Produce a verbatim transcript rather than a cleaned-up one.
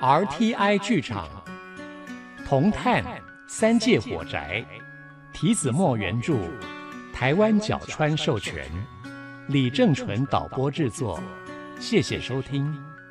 R T I 剧场，铜炭三界火宅，提子墨原著，台湾角川授权，李正淳导播制作。谢谢收听。